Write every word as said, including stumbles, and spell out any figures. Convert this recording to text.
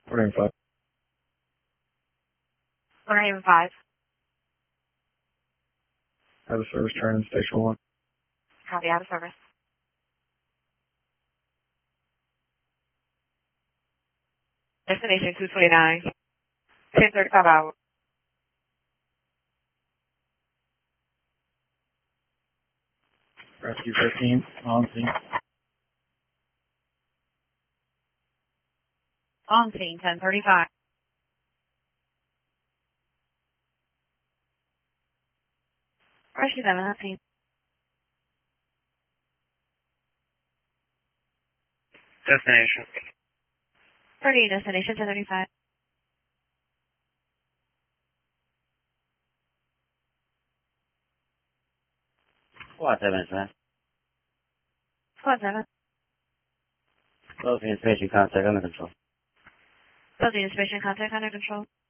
Ordering five. Ordering five. Have a service turn in station one. Copy, out of service. Destination two twenty-nine. ten thirty-five hours. Rescue fifteen, on scene. On scene, ten thirty-five. Rescue seven on scene. Destination. thirty, destination ten thirty-five. Squad seven, man. Squad seven. Closing inspection contact under control. Closing inspection contact under control.